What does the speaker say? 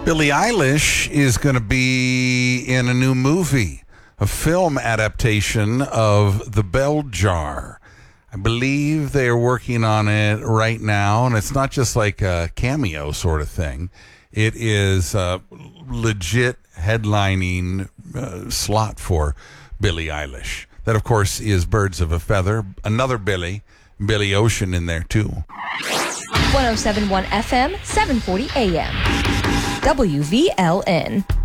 Billie Eilish is going to be in a new movie, a film adaptation of The Bell Jar. I believe they are working on it right now, and it's not just like a cameo sort of thing. It is a legit headlining slot for Billie Eilish. That, of course, is Birds of a Feather. Another Billy Ocean in there, too. 107.1 FM, 740 AM. WVLN.